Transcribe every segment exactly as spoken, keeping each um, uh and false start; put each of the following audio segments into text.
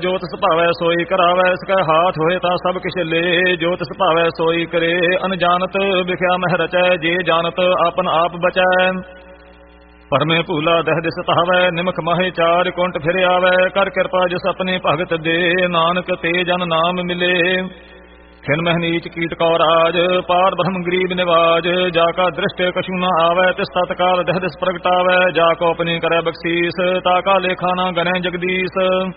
ਜੋ ਤਿਸ ਭਾਵੈ ਸੋਈ ਕਰਾਵੈ, ਇਸ ਕੈ ਹਾਥ ਹੋਏ ਤਾਂ ਸਭ ਕਿਛ ਲੇ। ਜੋ ਤਿਸ ਭਾਵੈ ਸੋਈ ਕਰੇ, ਅਨਜਾਨਤ ਵਿਖਿਆ ਮਹਿ ਰਚੈ। ਜੇ ਜਾਣਤ ਆਪਨ ਆਪ ਬਚੈ, ਪਰਮੇ ਭੂਲਾ ਦਹਿ ਦਿਸ ਤਹਾਵੈ। ਨਿਮਖ ਮਾਹੇ ਚਾਰ ਕੁੰਟ ਫਿਰ ਆਵੈ, ਕਰ ਕਿਰਪਾ ਜਿਸ ਆਪਣੀ ਭਗਤ ਦੇ। ਨਾਨਕ ਤੇ ਜਨ ਨਾਮ ਮਿਲੇ, ਖਿਨ ਮਹਿ ਨੀਚ ਕੀਟ ਕੌ ਰਾਜ। ਪਾਰ ਬ੍ਰਹਮ ਗਰੀਬ ਨਿਵਾਜ, ਜਾ ਕਾ ਦ੍ਰਿਸ਼ਟ ਕਛੂ ਨ ਆਵੈ। ਤਿਸ ਤਤਕਾਲ ਦਹਿ ਦਿਸ ਪ੍ਰਗਟਾਵੈ, ਜਾ ਕੋ ਆਪਣੀ ਕਰੈ ਬਖਸ਼ੀਸ। ਤਾ ਕਾ ਲੇਖਾ ਨ ਗਣੈ ਜਗਦੀਸ਼।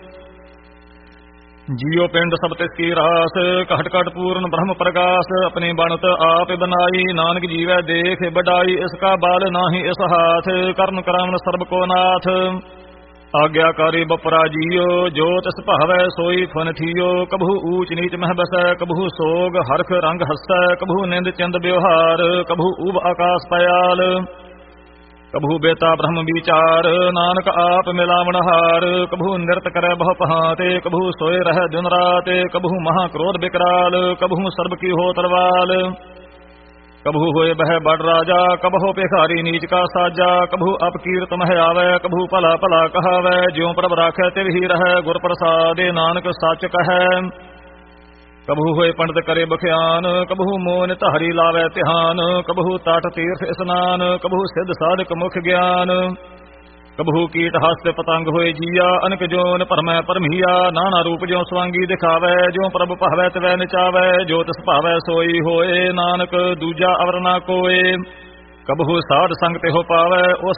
ਜੀਉ ਪਿੰਡ ਸਭ ਤਿਸ ਕੀ ਰਾਸ, ਘਟ ਘਟ ਪੂਰਨ ਬ੍ਰਹਮ ਪ੍ਰਗਾਸ। ਆਪਣੀ ਬਣਤ ਆਪ ਬਨਾਈ, ਨਾਨਕ ਜੀਵੈ ਦੇਖ ਬਡਾਈ। ਇਸ ਕਾ ਬਾਲ ਨਾਹੀ ਇਸ ਹਾਥ, ਕਰਨ ਕਰਾਵਨ ਸਰਬ ਕੋ ਨਾਥ। ਆਗਿਆਕਾਰੀ ਬਪਰਾ ਜੀਓ, ਜੋ ਤਿਸ ਭਾਵੈ ਸੋਈ ਫਨ ਥੀਓ। ਕਬਹੂ ਊਚ ਨੀਚ ਮਹਿ ਬਸੈ, ਕਬਹੂ ਸੋਗ ਹਰਖ ਰੰਗ ਹਸੈ। ਕਬਹੂ ਨਿੰਦ ਚੰਦ ਬਿਵਹਾਰ, ਕਬਹੂ ਊਬ ਆਕਾਸ ਪਇਆਲ। ਕਬਹੂ ਬੇਤਾ ਬ੍ਰਹਮ ਵਿਚਾਰ, ਨਾਨਕ ਆਪ ਮਿਲਾਵਣ ਹਾਰ। ਕਬਹੂ ਨਿਰਤ ਕਰੈ ਬਹੁ ਪਹਾਤੇ, ਕਬਹੂ ਸੋਏ ਰਹਿ ਦਿਨ ਰਾਤ। ਕਬਹੂ ਮਹਾ ਕ੍ਰੋਧ ਬਿਕਰਾਲ, ਕਬਹੂ ਸਰਬ ਕੀ ਹੋ ਤਰਵਾਲ। ਕਬਹੂ ਹੋਏ ਬਹਿ ਬੜ ਰਾਜਾ, ਕਬਹੂ ਭਿਖਾਰੀ ਨੀਚ ਕਾ ਸਾਜਾ। ਕਬਹੂ ਅਪਕੀਰਤ ਮਹਿ ਆਵੈ, ਕਬਹੂ ਭਲਾ ਭਲਾ ਕਹਾਵੈ। ਜਿਉ ਪ੍ਰਭ ਰਾਖੈ ਤਿਵ ਹੀ ਰਹੈ, ਗੁਰ ਪ੍ਰਸਾਦਿ ਨਾਨਕ ਸੱਚ ਕਹੈ। ਕਬਹੂ ਹੋਏ ਪੰਡਤ ਕਰੇ ਬਖਿਆਨ, ਕਬਹੂ ਮੋਹ ਨਿਤ ਹਰੀ ਲਾਵੈ ਧਿਆਨ। ਕਬਹੂ ਤਟ ਤੀਰਥ ਇਸਨਾਨ, ਕਬਹੂ ਸਿੱਧ ਸਾਧਕ ਮੁਖ ਗਿਆਨ। ਕਬਹੂ ਕੀਟ ਹਸਤ ਪਤੰਗ ਹੋਏ ਜੀਆ, ਅਨਕ ਜੋਨ ਭਰਮੈ ਭਰਮੀਆ। ਨਾਨਾ ਰੂਪ ਜਿਉ ਸਵਾਂਗੀ ਦਿਖਾਵੈ, ਜਿਉ ਪ੍ਰਭ ਭਾਵੈ ਤਿਵੈ ਨਚਾਵੈ। ਜੋ ਤਿਸ ਭਾਵੈ ਸੋਈ ਹੋਏ, ਨਾਨਕ ਦੂਜਾ ਅਵਰ ਨਾ ਕੋਏ। ਕਬਹੂ ਸਾਧ ਸੰਗ ਤੇ ਹੋ ਪਾਵੈ, ਉਸ